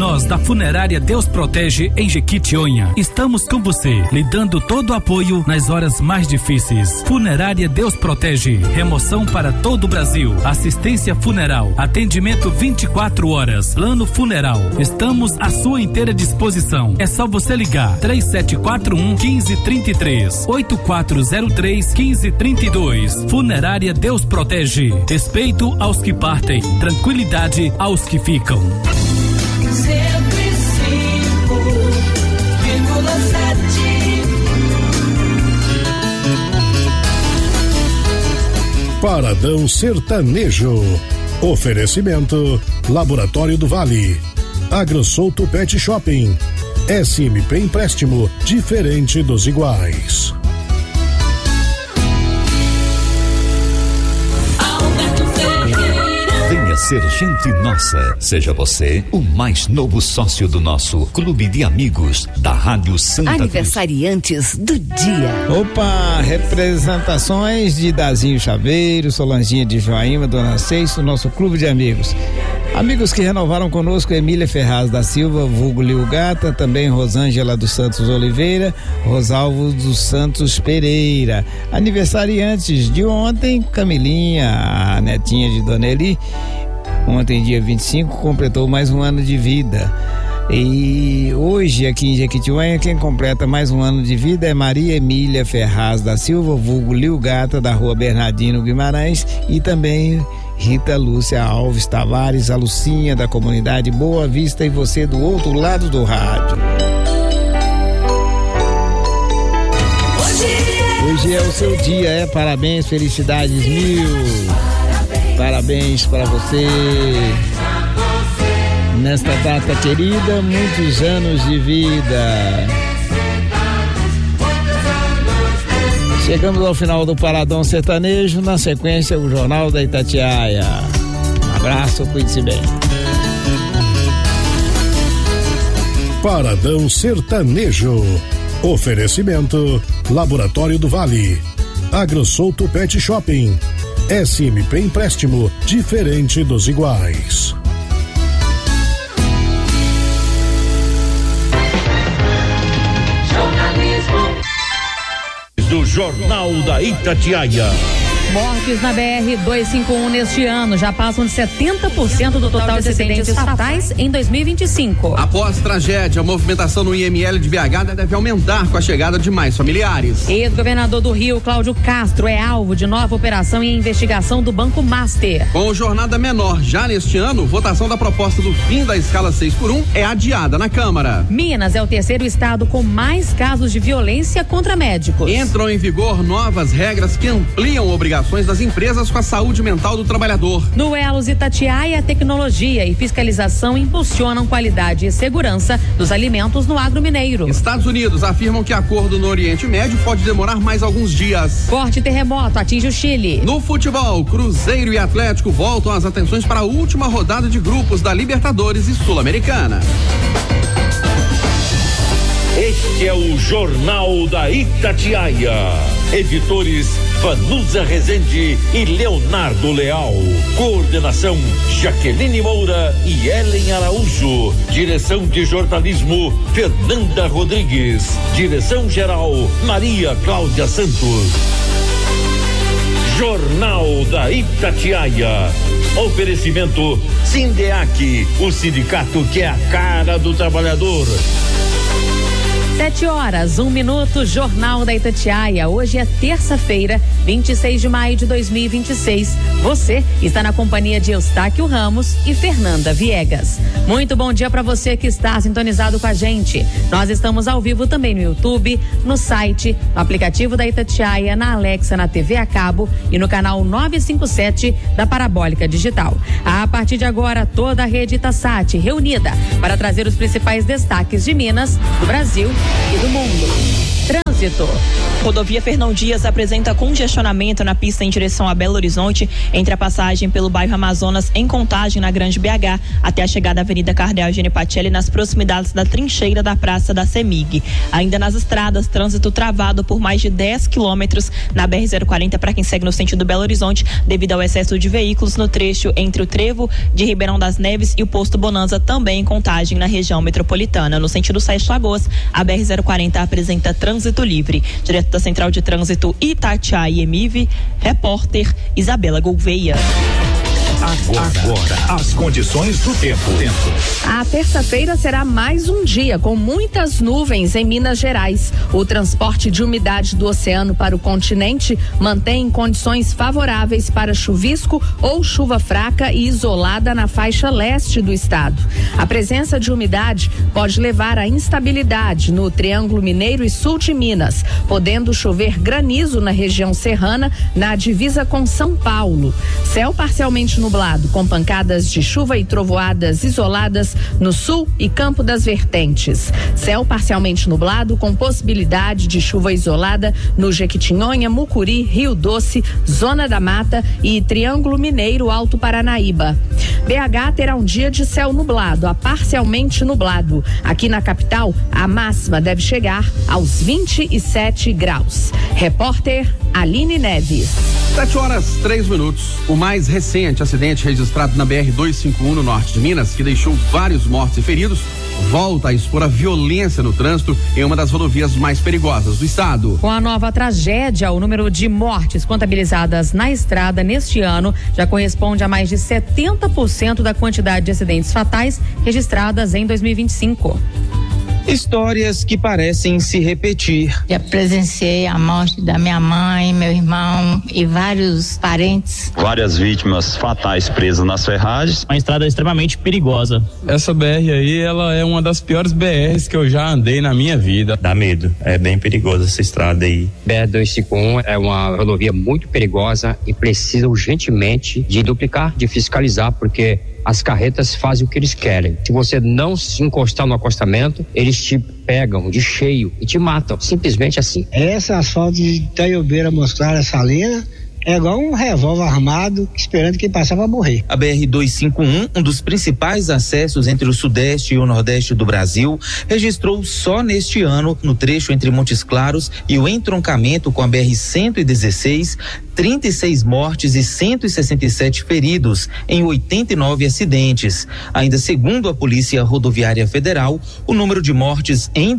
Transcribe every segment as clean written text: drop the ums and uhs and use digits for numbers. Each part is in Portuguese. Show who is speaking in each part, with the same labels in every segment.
Speaker 1: Nós, da Funerária Deus Protege, em Jequitinhonha, estamos com você, lhe dando todo o apoio nas horas mais difíceis. Funerária Deus Protege, remoção para todo o Brasil, assistência funeral, atendimento 24 horas, plano funeral. Estamos à sua inteira disposição. É só você ligar 3741-1533, 8403-1532. Funerária Deus Protege. Respeito aos que partem, tranquilidade aos que ficam.
Speaker 2: 105,7. Paradão Sertanejo. Oferecimento Laboratório do Vale, AgroSouto Pet Shopping, SMP Empréstimo, diferente dos iguais.
Speaker 3: Venha ser gente nossa. Seja você o mais novo sócio do nosso clube de amigos da Rádio Santa
Speaker 4: Aniversariantes do dia.
Speaker 5: Opa, representações de Dazinho Chaveiro, Solanginha de Joaíma, Dona Seixo, nosso clube de amigos. Amigos que renovaram conosco: Emília Ferraz da Silva, vulgo Lil Gata, também Rosângela dos Santos Oliveira, Rosalvo dos Santos Pereira. Aniversariantes de ontem: Camilinha, a netinha de Dona Eli, ontem dia 25, completou mais um ano de vida. E hoje aqui em Jequitinhonha, quem completa mais um ano de vida é Maria Emília Ferraz da Silva, vulgo Lil Gata, da rua Bernardino Guimarães, e também Rita Lúcia Alves Tavares, a Lucinha da comunidade Boa Vista, e você do outro lado do rádio. Hoje é o seu dia, parabéns, felicidades mil. Parabéns para você. Nesta data querida, muitos anos de vida. Chegamos ao final do Paradão Sertanejo, na sequência o Jornal da Itatiaia. Um abraço, cuide-se bem.
Speaker 2: Paradão Sertanejo. Oferecimento Laboratório do Vale, AgroSouto Pet Shopping, SMP Empréstimo, diferente dos iguais.
Speaker 6: Do Jornal da Itatiaia.
Speaker 7: Mortes na BR-251 neste ano já passam de 70% do total de acidentes fatais em 2025.
Speaker 8: Após tragédia, a movimentação no IML de BH deve aumentar com a chegada de mais familiares.
Speaker 7: Ex-governador do Rio, Cláudio Castro, é alvo de nova operação e investigação do Banco Master.
Speaker 8: Com jornada menor já neste ano, votação da proposta do fim da escala 6x1 é adiada na Câmara.
Speaker 7: Minas é o terceiro estado com mais casos de violência contra médicos.
Speaker 8: Entram em vigor novas regras que ampliam obrigações das empresas com a saúde mental do trabalhador.
Speaker 7: No Elos Itatiaia, tecnologia e fiscalização impulsionam qualidade e segurança dos alimentos no agro mineiro.
Speaker 8: Estados Unidos afirmam que acordo no Oriente Médio pode demorar mais alguns dias.
Speaker 7: Forte terremoto atinge o Chile.
Speaker 8: No futebol, Cruzeiro e Atlético voltam as atenções para a última rodada de grupos da Libertadores e Sul-Americana.
Speaker 6: Este é o Jornal da Itatiaia. Editores Vanusa Rezende e Leonardo Leal. Coordenação Jaqueline Moura e Ellen Araújo. Direção de jornalismo Fernanda Rodrigues. Direção geral Maria Cláudia Santos. Jornal da Itatiaia. Oferecimento Sindeac, o sindicato que é a cara do trabalhador.
Speaker 7: 7h01, Jornal da Itatiaia. Hoje é terça-feira, 26 de maio de 2026. Você está na companhia de Eustáquio Ramos e Fernanda Viegas. Muito bom dia para você que está sintonizado com a gente. Nós estamos ao vivo também no YouTube, no site, no aplicativo da Itatiaia, na Alexa, na TV a cabo e no canal 957 da Parabólica Digital. A partir de agora, toda a rede Itasat reunida para trazer os principais destaques de Minas, do Brasil e do mundo. trânsito.
Speaker 9: Rodovia Fernão Dias apresenta congestionamento na pista em direção a Belo Horizonte, entre a passagem pelo bairro Amazonas em Contagem, na Grande BH, até a chegada à Avenida Cardeal Eugênio Pacelli, nas proximidades da trincheira da Praça da CEMIG. Ainda nas estradas, trânsito travado por mais de 10 quilômetros na BR-040 para quem segue no sentido Belo Horizonte, devido ao excesso de veículos no trecho entre o trevo de Ribeirão das Neves e o posto Bonanza, também em Contagem, na região metropolitana. No sentido 7 Lagoas, a BR-040 apresenta trânsito livre. Direto da Central de Trânsito Itatiaia e Emive, repórter Isabela Gouveia.
Speaker 3: Agora, as condições do tempo.
Speaker 7: A terça-feira será mais um dia com muitas nuvens em Minas Gerais. O transporte de umidade do oceano para o continente mantém condições favoráveis para chuvisco ou chuva fraca e isolada na faixa leste do estado. A presença de umidade pode levar à instabilidade no Triângulo Mineiro e sul de Minas, podendo chover granizo na região serrana, na divisa com São Paulo. Céu parcialmente nublado, com pancadas de chuva e trovoadas isoladas no sul e Campo das Vertentes. Céu parcialmente nublado, com possibilidade de chuva isolada no Jequitinhonha, Mucuri, Rio Doce, Zona da Mata e Triângulo Mineiro, Alto Paranaíba. BH terá um dia de céu nublado a parcialmente nublado. Aqui na capital, a máxima deve chegar aos 27 graus. Repórter Aline Neves.
Speaker 8: 7h03. O mais recente acidente registrado na BR-251 no norte de Minas, que deixou vários mortos e feridos, volta a expor a violência no trânsito em uma das rodovias mais perigosas do estado.
Speaker 7: Com a nova tragédia, o número de mortes contabilizadas na estrada neste ano já corresponde a mais de 70% da quantidade de acidentes fatais registradas em 2025.
Speaker 10: Histórias que parecem se repetir.
Speaker 11: Já presenciei a morte da minha mãe, meu irmão e vários parentes.
Speaker 12: Várias vítimas fatais presas nas ferragens.
Speaker 13: Uma estrada extremamente perigosa.
Speaker 14: Essa BR aí, ela é uma das piores BRs que eu já andei na minha vida.
Speaker 15: Dá medo, é bem perigosa essa estrada aí.
Speaker 16: BR-251 é uma rodovia muito perigosa e precisa urgentemente de duplicar, de fiscalizar, porque as carretas fazem o que eles querem. Se você não se encostar no acostamento, eles te pegam de cheio e te matam, simplesmente assim.
Speaker 17: Essa asfalto de Itaiobeira Mosclara Salina é igual um revólver armado esperando quem passar vai morrer.
Speaker 10: A BR-251, um dos principais acessos entre o sudeste e o nordeste do Brasil, registrou só neste ano, no trecho entre Montes Claros e o entroncamento com a BR-116, 36 mortes e 167 feridos em 89 acidentes. Ainda segundo a Polícia Rodoviária Federal, o número de mortes em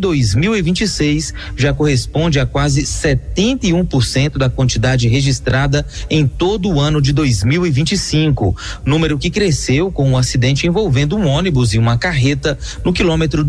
Speaker 10: 2026 já corresponde a quase 71% da quantidade registrada em todo o ano de 2025, número que cresceu com um acidente envolvendo um ônibus e uma carreta no quilômetro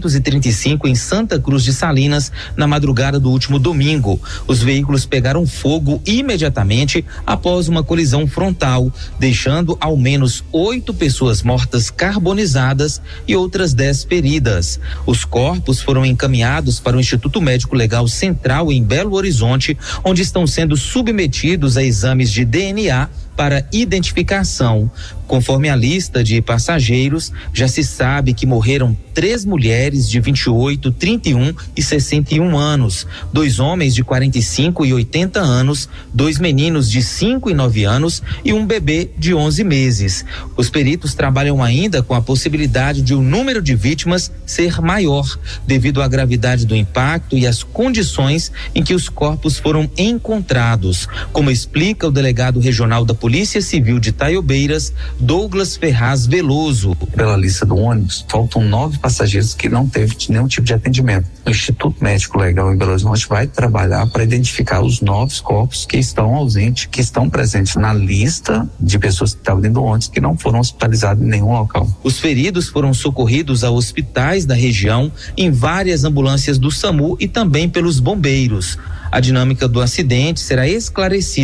Speaker 10: 235 em Santa Cruz de Salinas, na madrugada do último domingo. Os veículos pegaram fogo imediatamente após uma colisão frontal, deixando ao menos 8 pessoas mortas carbonizadas e outras 10 feridas. Os corpos foram encaminhados para o Instituto Médico Legal Central em Belo Horizonte, onde estão sendo submetidos a exames de DNA para identificação. Conforme a lista de passageiros, já se sabe que morreram 3 mulheres de 28, 31 e 61 anos, 2 homens de 45 e 80 anos, 2 meninos de 5 e 9 anos e um bebê de 11 meses. Os peritos trabalham ainda com a possibilidade de o número de vítimas ser maior, devido à gravidade do impacto e às condições em que os corpos foram encontrados, como explica o delegado regional da Polícia Civil de Itaiobeiras, Douglas Ferraz Veloso.
Speaker 18: Pela lista do ônibus, faltam 9 passageiros que não teve nenhum tipo de atendimento. O Instituto Médico Legal em Belo Horizonte vai trabalhar para identificar os 9 corpos que estão ausentes, que estão presentes na lista de pessoas que estavam dentro do ônibus que não foram hospitalizadas em nenhum local.
Speaker 10: Os feridos foram socorridos a hospitais da região em várias ambulâncias do SAMU e também pelos bombeiros. A dinâmica do acidente será esclarecida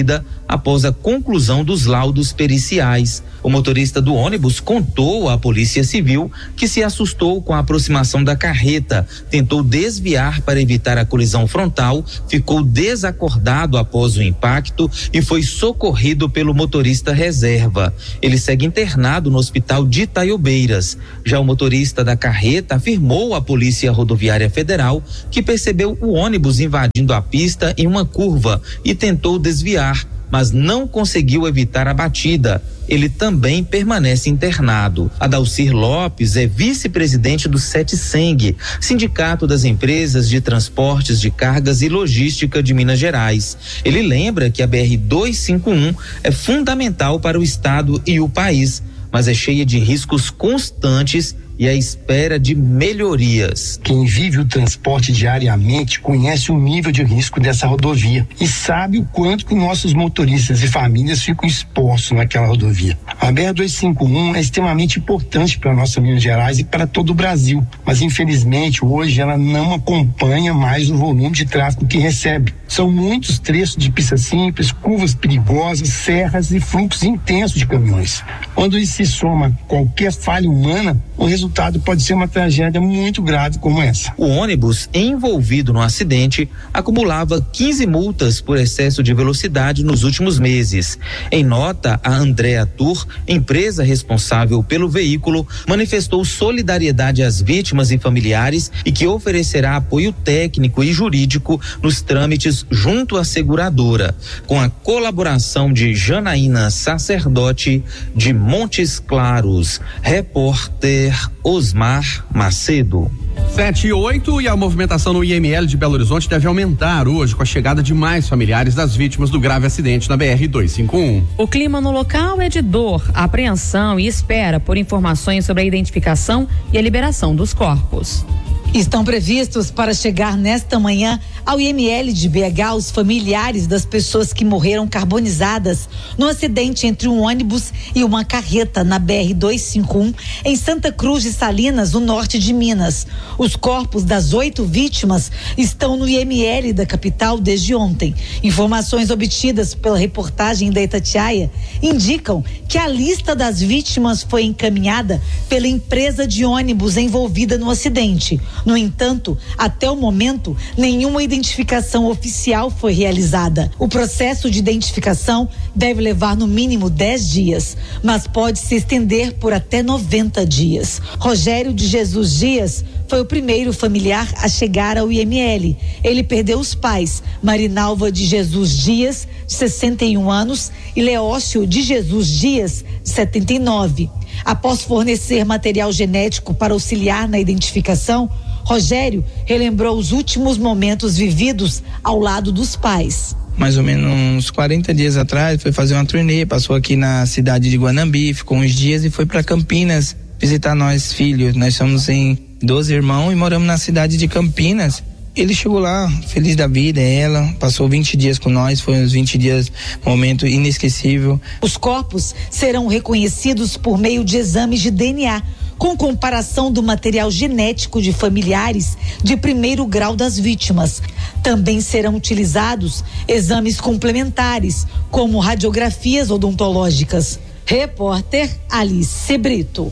Speaker 10: após a conclusão dos laudos periciais. O motorista do ônibus contou à Polícia Civil que se assustou com a aproximação da carreta, tentou desviar para evitar a colisão frontal, ficou desacordado após o impacto e foi socorrido pelo motorista reserva. Ele segue internado no hospital de Itaiobeiras. Já o motorista da carreta afirmou à Polícia Rodoviária Federal que percebeu o ônibus invadindo a pista em uma curva e tentou desviar, mas não conseguiu evitar a batida. Ele também permanece internado. Adalcir Lopes é vice-presidente do SETSENG, Sindicato das Empresas de Transportes de Cargas e Logística de Minas Gerais. Ele lembra que a BR-251 é fundamental para o estado e o país, mas é cheia de riscos constantes e à espera de melhorias.
Speaker 19: Quem vive o transporte diariamente conhece o nível de risco dessa rodovia e sabe o quanto que nossos motoristas e famílias ficam expostos naquela rodovia. A BR-251 é extremamente importante para a nossa Minas Gerais e para todo o Brasil, mas infelizmente hoje ela não acompanha mais o volume de tráfego que recebe. São muitos trechos de pista simples, curvas perigosas, serras e fluxos intensos de caminhões. Quando isso se soma qualquer falha humana, o resultado pode ser uma tragédia muito grave como essa.
Speaker 10: O ônibus envolvido no acidente acumulava 15 multas por excesso de velocidade nos últimos meses. Em nota, a Andrea Tour, empresa responsável pelo veículo, manifestou solidariedade às vítimas e familiares e que oferecerá apoio técnico e jurídico nos trâmites junto à seguradora, com a colaboração de Janaína Sacerdote, de Montes Claros. Repórter Osmar Macedo.
Speaker 8: 7 e 8, e a movimentação no IML de Belo Horizonte deve aumentar hoje com a chegada de mais familiares das vítimas do grave acidente na BR-251.
Speaker 7: O clima no local é de dor, apreensão e espera por informações sobre a identificação e a liberação dos corpos.
Speaker 20: Estão previstos para chegar nesta manhã ao IML de BH os familiares das pessoas que morreram carbonizadas no acidente entre um ônibus e uma carreta na BR-251 em Santa Cruz de Salinas, no norte de Minas. Os corpos das 8 vítimas estão no IML da capital desde ontem. Informações obtidas pela reportagem da Itatiaia indicam que a lista das vítimas foi encaminhada pela empresa de ônibus envolvida no acidente. No entanto, até o momento, nenhuma identificação oficial foi realizada. O processo de identificação deve levar no mínimo 10 dias, mas pode se estender por até 90 dias. Rogério de Jesus Dias foi o primeiro familiar a chegar ao IML. Ele perdeu os pais, Marinalva de Jesus Dias, de 61 anos, e Leócio de Jesus Dias, de 79. Após fornecer material genético para auxiliar na identificação, Rogério relembrou os últimos momentos vividos ao lado dos pais.
Speaker 21: Mais ou menos uns 40 dias atrás, foi fazer uma turnê, passou aqui na cidade de Guanambi, ficou uns dias e foi para Campinas visitar nós filhos. Nós somos em 12 irmãos e moramos na cidade de Campinas. Ele chegou lá, feliz da vida, ela passou 20 dias com nós, foi uns 20 dias, momento inesquecível.
Speaker 20: Os corpos serão reconhecidos por meio de exames de DNA, com comparação do material genético de familiares de primeiro grau das vítimas. Também serão utilizados exames complementares, como radiografias odontológicas. Repórter Alice Brito.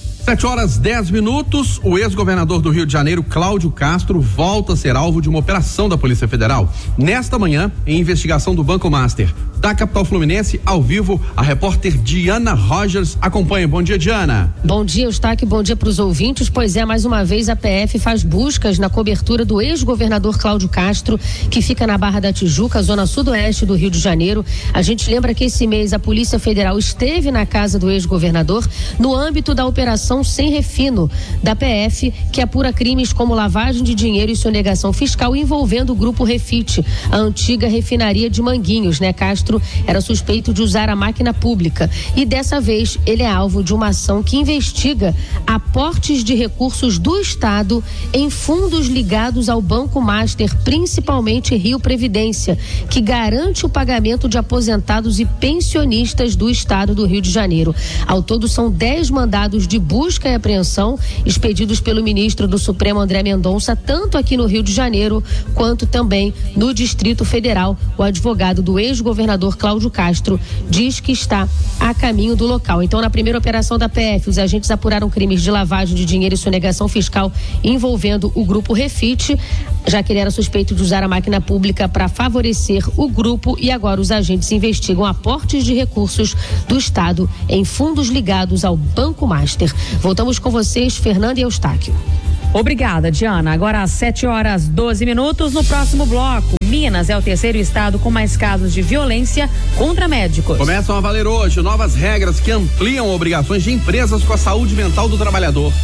Speaker 8: 7h10. O ex-governador do Rio de Janeiro, Cláudio Castro, volta a ser alvo de uma operação da Polícia Federal. Nesta manhã, em investigação do Banco Master. Da capital fluminense, ao vivo, a repórter Diana Rogers acompanha. Bom dia, Diana.
Speaker 22: Bom dia, Eustáquio. Bom dia para os ouvintes. Pois é, mais uma vez a PF faz buscas na cobertura do ex-governador Cláudio Castro, que fica na Barra da Tijuca, zona sudoeste do Rio de Janeiro. A gente lembra que esse mês a Polícia Federal esteve na casa do ex-governador no âmbito da operação Sem Refino da PF, que apura crimes como lavagem de dinheiro e sonegação fiscal envolvendo o Grupo Refit, a antiga refinaria de Manguinhos, né? Castro era suspeito de usar a máquina pública e dessa vez ele é alvo de uma ação que investiga aportes de recursos do Estado em fundos ligados ao Banco Master, principalmente Rio Previdência, que garante o pagamento de aposentados e pensionistas do Estado do Rio de Janeiro. Ao todo são 10 mandados de busca e apreensão expedidos pelo ministro do Supremo André Mendonça, tanto aqui no Rio de Janeiro quanto também no Distrito Federal. O advogado do ex-governador ex-governador Cláudio Castro diz que está a caminho do local. Então, na primeira operação da PF, os agentes apuraram crimes de lavagem de dinheiro e sonegação fiscal envolvendo o grupo Refit, já que ele era suspeito de usar a máquina pública para favorecer o grupo, e agora os agentes investigam aportes de recursos do Estado em fundos ligados ao Banco Master. Voltamos com vocês, Fernanda e Eustáquio.
Speaker 7: Obrigada, Diana. Agora às 7h12. No próximo bloco, Minas é o terceiro estado com mais casos de violência contra médicos.
Speaker 8: Começam a valer hoje novas regras que ampliam obrigações de empresas com a saúde mental do trabalhador.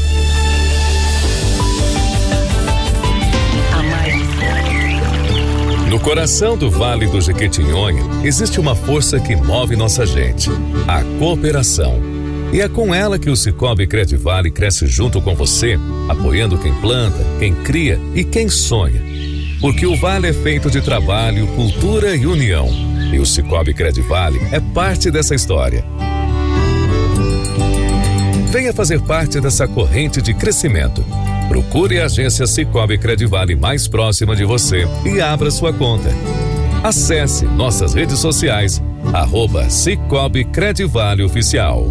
Speaker 1: No coração do Vale do Jequitinhonha existe uma força que move nossa gente: a cooperação. E é com ela que o Sicoob Credivale cresce junto com você, apoiando quem planta, quem cria e quem sonha. Porque o Vale é feito de trabalho, cultura e união. E o Sicoob Credivale é parte dessa história. Venha fazer parte dessa corrente de crescimento. Procure a agência Sicoob Credivale mais próxima de você e abra sua conta. Acesse nossas redes sociais, @Sicoob Credivale Oficial.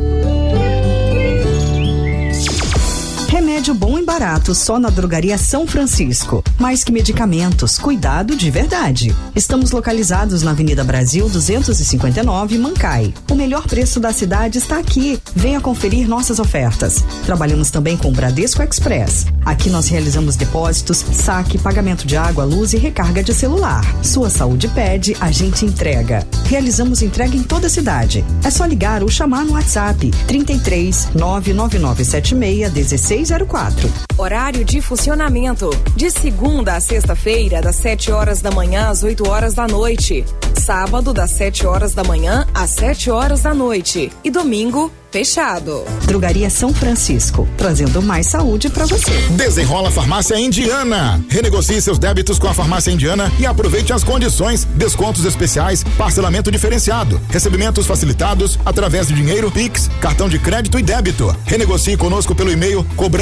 Speaker 4: Remédio bom e barato só na Drogaria São Francisco. Mais que medicamentos, cuidado de verdade. Estamos localizados na Avenida Brasil 259, Mancai. O melhor preço da cidade está aqui. Venha conferir nossas ofertas. Trabalhamos também com o Bradesco Express. Aqui nós realizamos depósitos, saque, pagamento de água, luz e recarga de celular. Sua saúde pede, a gente entrega. Realizamos entrega em toda a cidade. É só ligar ou chamar no WhatsApp 33 99976 1604.
Speaker 23: Horário de funcionamento: de segunda a sexta-feira, das 7 horas da manhã às 8 horas da noite. Sábado, das 7 horas da manhã às 7 horas da noite. E domingo, fechado.
Speaker 4: Drogaria São Francisco, trazendo mais saúde para você.
Speaker 24: Desenrola Farmácia Indiana. Renegocie seus débitos com a Farmácia Indiana e aproveite as condições: descontos especiais, parcelamento diferenciado, recebimentos facilitados através de dinheiro, Pix, cartão de crédito e débito. Renegocie conosco pelo e-mail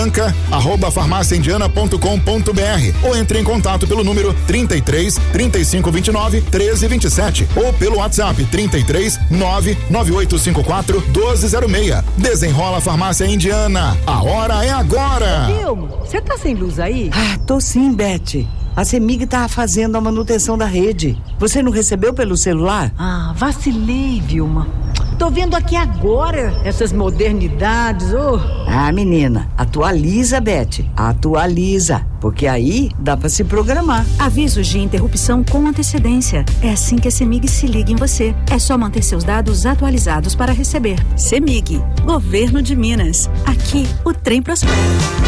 Speaker 24: cobranca@farmaciaindiana.com.br ou entre em contato pelo número 33 3529 1327 ou pelo WhatsApp 33 99854 1206. Desenrola Farmácia Indiana. A hora é agora.
Speaker 25: Vilma, você tá sem luz aí? Ah, tô sim, Beth. A CEMIG tá fazendo a manutenção da rede. Você não recebeu pelo celular? Ah, vacilei, Vilma. Tô vendo aqui agora essas modernidades, Ah, menina, atualiza, Beth. Atualiza, porque aí dá pra se programar.
Speaker 26: Avisos de interrupção com antecedência. É assim que a CEMIG se liga em você. É só manter seus dados atualizados para receber. CEMIG, Governo de Minas. Aqui, o trem prospera.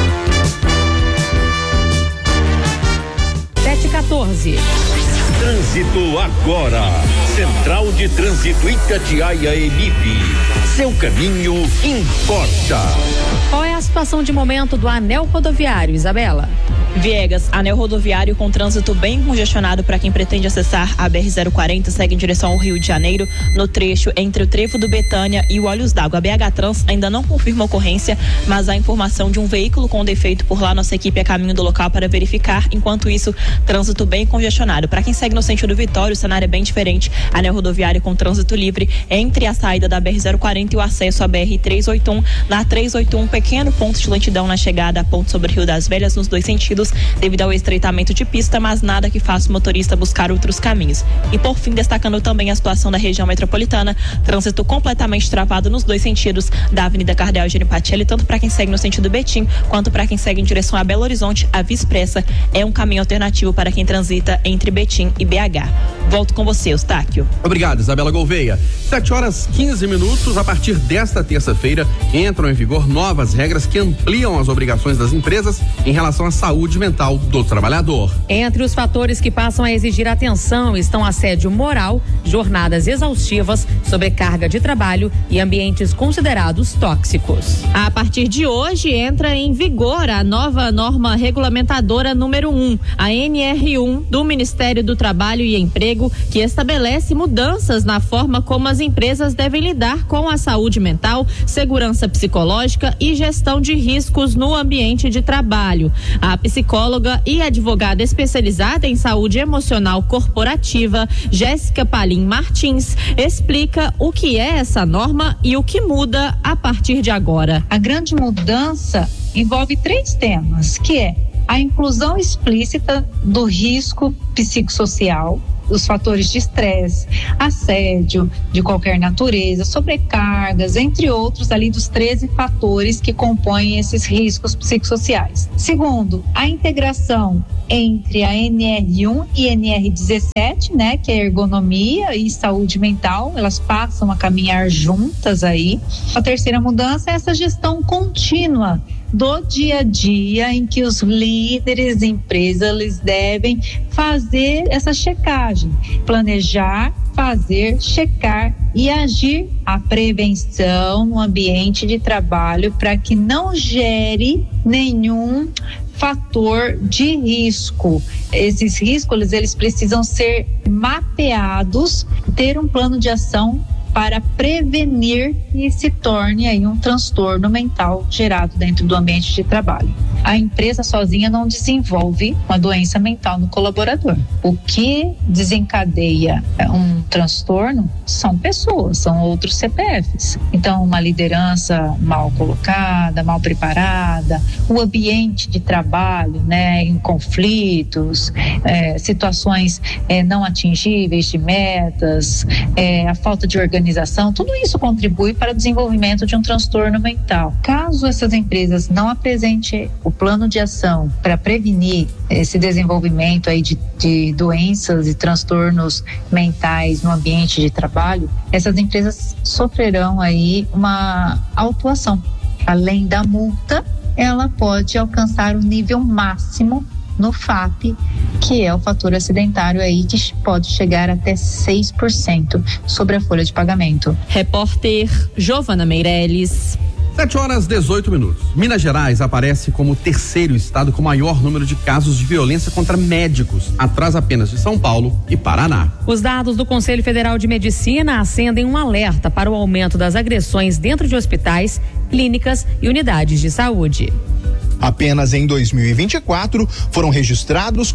Speaker 7: 7h14.
Speaker 6: Trânsito agora. Central de Trânsito Itatiaia Emip. Seu caminho importa.
Speaker 7: Qual é a situação de momento do anel rodoviário, Isabela?
Speaker 9: Viegas, anel rodoviário com trânsito bem congestionado para quem pretende acessar a BR-040, segue em direção ao Rio de Janeiro, no trecho entre o Trevo do Betânia e o Olhos d'Água. A BH Trans ainda não confirma a ocorrência, mas há informação de um veículo com defeito por lá. Nossa equipe é a caminho do local para verificar. Enquanto isso, trânsito bem congestionado. Para quem segue no sentido Vitória, o cenário é bem diferente. Anel rodoviário com trânsito livre entre a saída da BR-040 e o acesso à BR-381. Na 381, pequeno ponto de lentidão na chegada a Ponte sobre o Rio das Velhas nos dois sentidos, devido ao estreitamento de pista, mas nada que faça o motorista buscar outros caminhos. E por fim, destacando também a situação da região metropolitana, trânsito completamente travado nos dois sentidos da Avenida Cardeal Genipacelli, tanto para quem segue no sentido Betim, quanto para quem segue em direção a Belo Horizonte. A Via Expressa é um caminho alternativo para quem transita entre Betim e BH. Volto com você, Eustáquio.
Speaker 8: Obrigado, Isabela Gouveia. 7h15. A partir desta terça-feira, entram em vigor novas regras que ampliam as obrigações das empresas em relação à saúde mental do trabalhador.
Speaker 7: Entre os fatores que passam a exigir atenção estão assédio moral, jornadas exaustivas, sobrecarga de trabalho e ambientes considerados tóxicos.
Speaker 9: A partir de hoje entra em vigor a nova norma regulamentadora número 1, a NR1 do Ministério do Trabalho e Emprego, que estabelece mudanças na forma como as empresas devem lidar com a saúde mental, segurança psicológica e gestão de riscos no ambiente de trabalho. A psicóloga e advogada especializada em saúde emocional corporativa, Jéssica Palim Aline Martins explica o que é essa norma e o que muda a partir de agora.
Speaker 2: A grande mudança envolve 3 temas, que é a inclusão explícita do risco psicossocial, os fatores de estresse, assédio de qualquer natureza, sobrecargas, entre outros, ali dos 13 fatores que compõem esses riscos psicossociais. Segundo, a integração entre a NR1 e NR17, né, que é ergonomia e saúde mental, elas passam a caminhar juntas aí. A terceira mudança é essa gestão contínua do dia a dia, em que os líderes da empresa eles devem fazer essa checagem, planejar, fazer, checar e agir a prevenção no ambiente de trabalho para que não gere nenhum fator de risco. Esses riscos eles precisam ser mapeados, ter um plano de ação para prevenir que se torne aí um transtorno mental gerado dentro do ambiente de trabalho. A empresa sozinha não desenvolve uma doença mental no colaborador. O que desencadeia um transtorno são pessoas, são outros CPFs. Então, uma liderança mal colocada, mal preparada, o ambiente de trabalho, né, em conflitos, situações não atingíveis de metas, a falta de organização, tudo isso contribui para o desenvolvimento de um transtorno mental. Caso essas empresas não apresentem o plano de ação para prevenir esse desenvolvimento aí de doenças e transtornos mentais no ambiente de trabalho, essas empresas sofrerão aí uma autuação. Além da multa, ela pode alcançar o nível máximo no FAP, que é o fator acidentário aí, que pode chegar até 6% sobre a folha de pagamento.
Speaker 9: Repórter Giovana Meirelles.
Speaker 8: 7h18. Minas Gerais aparece como o 3º estado com maior número de casos de violência contra médicos, atrás apenas de São Paulo e Paraná.
Speaker 7: Os dados do Conselho Federal de Medicina acendem um alerta para o aumento das agressões dentro de hospitais, clínicas e unidades de saúde.
Speaker 3: Apenas em 2024 foram registrados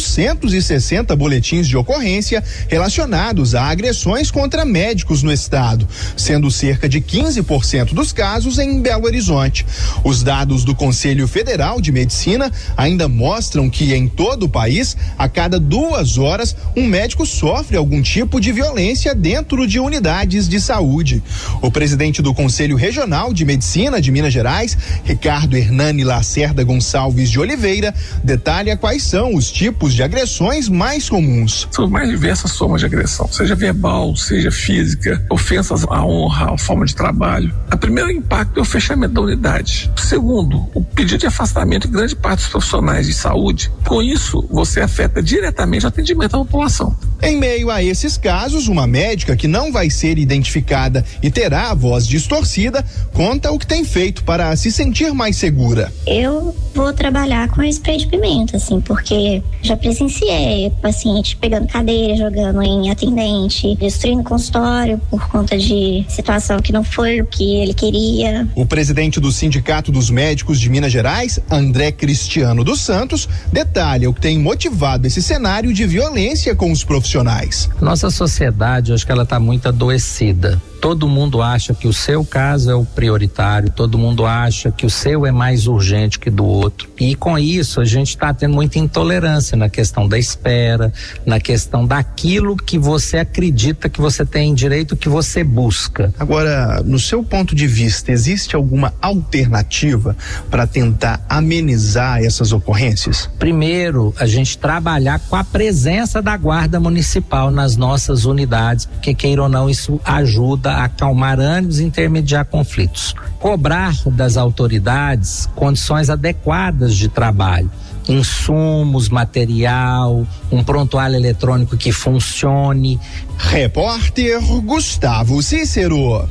Speaker 3: 460 boletins de ocorrência relacionados a agressões contra médicos no estado, sendo cerca de 15% dos casos em Belo Horizonte. Os dados do Conselho Federal de Medicina ainda mostram que em todo o país, a cada 2 horas, um médico sofre algum tipo de violência dentro de unidades de saúde. O presidente do Conselho Regional de Medicina de Minas Gerais, Ricardo Hernani Lacerda Gonçalves de Oliveira, detalha quais são os tipos de agressões mais comuns.
Speaker 5: São mais diversas formas de agressão, seja verbal, seja física, ofensas à honra, à forma de trabalho. O primeiro impacto é o fechamento da unidade. O segundo, o pedido de afastamento de grande parte dos profissionais de saúde. Com isso, você afeta diretamente o atendimento à população.
Speaker 3: Em meio a esses casos, uma médica que não vai ser identificada e terá a voz distorcida, conta o que tem feito para se sentir mais segura.
Speaker 11: Eu vou trabalhar com spray de pimenta, assim, porque já presenciei paciente pegando cadeira, jogando em atendente, destruindo consultório por conta de situação que não foi o que ele queria.
Speaker 3: O presidente do Sindicato dos Médicos de Minas Gerais, André Cristiano dos Santos, detalha o que tem motivado esse cenário de violência com os profissionais.
Speaker 12: Nossa sociedade, eu acho que ela está muito adoecida. Todo mundo acha que o seu caso é o prioritário, todo mundo acha que o seu é mais urgente que do outro. E com isso a gente está tendo muita intolerância na questão da espera, na questão daquilo que você acredita que você tem direito, que você busca.
Speaker 3: Agora, no seu ponto de vista, existe alguma alternativa para tentar amenizar essas ocorrências?
Speaker 12: Primeiro, a gente trabalhar com a presença da Guarda Municipal nas nossas unidades, porque queira ou não, isso ajuda a acalmar ânimos e intermediar conflitos. Cobrar das autoridades condições adequadas de trabalho, insumos, material, um prontuário eletrônico que funcione.
Speaker 3: Repórter Gustavo Cícero.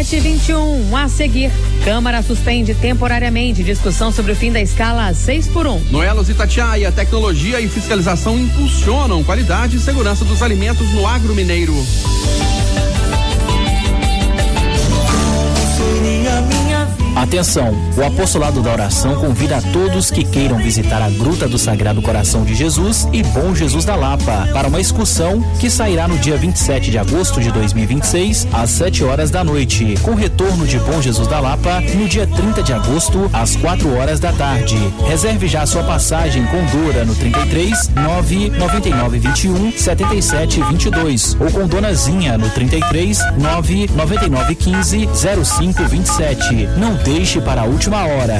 Speaker 7: 7h21, a seguir, Câmara suspende temporariamente discussão sobre o fim da escala 6x1.
Speaker 8: No Elos Itatiaia, tecnologia e fiscalização impulsionam qualidade e segurança dos alimentos no agro mineiro.
Speaker 13: Seria minha vida Atenção, o Apostolado da Oração convida a todos que queiram visitar a Gruta do Sagrado Coração de Jesus e Bom Jesus da Lapa para uma excursão que sairá no dia 27 de agosto de 2026 às 7 horas da noite, com retorno de Bom Jesus da Lapa no dia 30 de agosto às 4 horas da tarde. Reserve já sua passagem com Dora no 33 999 21 77 22 ou com Dona Zinha no 33 999 15 05 27. Não deixe para a última hora.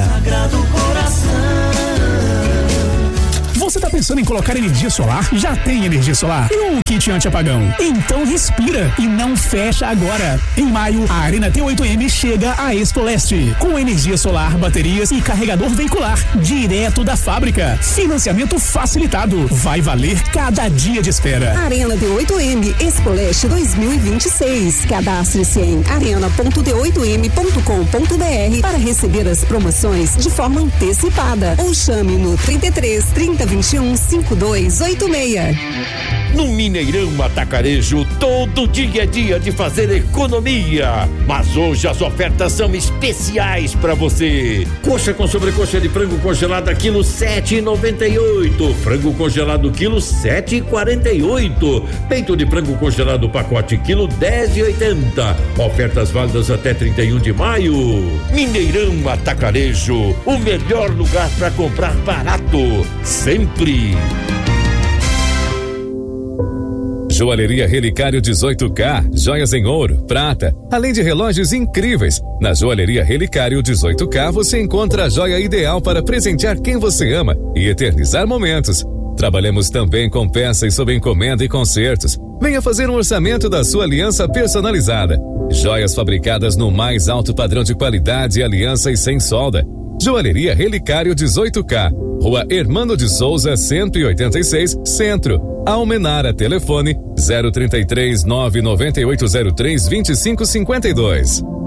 Speaker 14: Você está pensando em colocar energia solar? Já tem energia solar? E um kit anti-apagão? Então respira e não fecha agora. Em maio, a Arena T8M chega à Expo Leste, com energia solar, baterias e carregador veicular, direto da fábrica. Financiamento facilitado. Vai valer cada dia de espera.
Speaker 15: Arena T8M, Expo Leste 2026. Cadastre-se em arena.t8m.com.br para receber as promoções de forma antecipada ou chame no 33 30 21 5286.
Speaker 6: No Mineirão Atacarejo, todo dia é dia de fazer economia. Mas hoje as ofertas são especiais para você. Coxa com sobrecoxa de frango congelada quilo 7,98. Frango congelado quilo 7,48. Peito de frango congelado pacote quilo 10,80. Ofertas válidas até 31 de maio. Mineirão Atacarejo, o melhor lugar para comprar barato. Sempre.
Speaker 1: Joalheria Relicário 18K, joias em ouro, prata, além de relógios incríveis. Na Joalheria Relicário 18K você encontra a joia ideal para presentear quem você ama e eternizar momentos. Trabalhamos também com peças sob encomenda e concertos. Venha fazer um orçamento da sua aliança personalizada. Joias fabricadas no mais alto padrão de qualidade, aliança e sem solda. Joalheria Relicário 18K, Rua Hermano de Souza, 186, Centro. Almenara, telefone 033 99803 2552.